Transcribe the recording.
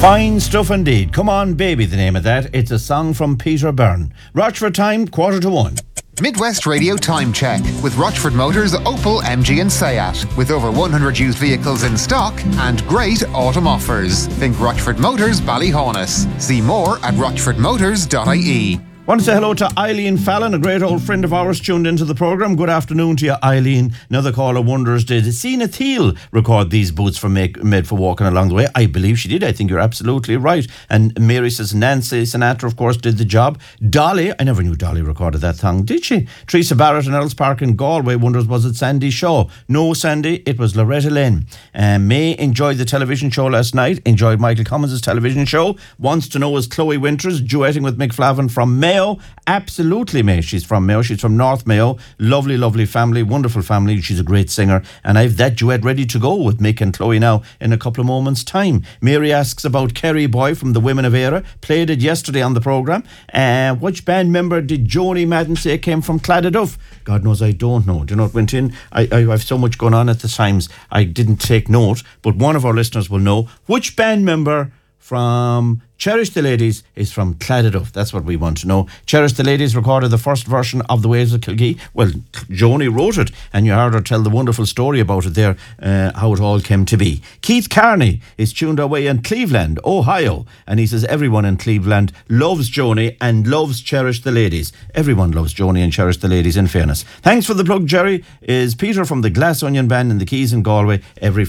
Fine stuff indeed. Come on, baby, the name of that. It's a song from Peter Byrne. Rochford time, 1:45. Midwest Radio Time Check with Rochford Motors, Opel, MG and Seat. With over 100 used vehicles in stock and great autumn offers. Think Rochford Motors, Ballyhonus. See more at rochfordmotors.ie. Want to say hello to Eileen Fallon, a great old friend of ours tuned into the programme. Good afternoon to you, Eileen. Another caller wonders, did Sina Thiel record these boots for Made for Walking Along the Way? I believe she did. I think you're absolutely right. And Mary says Nancy Sinatra, of course, did the job. Dolly, I never knew Dolly recorded that song, did she? Teresa Barrett in Earls Park in Galway wonders, was it Sandy Shaw? No, Sandy, it was Loretta Lynn. May enjoyed the television show last night, enjoyed Michael Cummins' television show. Wants to know, is Chloe Winters duetting with Mick Flavin from Mayo? Absolutely, May. She's from Mayo. She's from North Mayo. Lovely, lovely family. Wonderful family. She's a great singer. And I've that duet ready to go with Mick and Chloe now in a couple of moments' time. Mary asks about Kerry Boy from the Women of Era. Played it yesterday on the programme. Which band member did Joni Madden say came from Claddaduff? God knows I don't know. Do you know what went in? I've so much going on at the times. I didn't take note. But one of our listeners will know. Which band member from Cherish the Ladies is from Claddaduff? That's what we want to know. Cherish the Ladies recorded the first version of The Waves of Kilgee. Well, Joni wrote it, and you heard her tell the wonderful story about it there, how it all came to be. Keith Carney is tuned away in Cleveland, Ohio, and he says everyone in Cleveland loves Joni and loves Cherish the Ladies. Everyone loves Joni and Cherish the Ladies, in fairness. Thanks for the plug, Jerry. Is Peter from the Glass Onion Band in the Keys in Galway every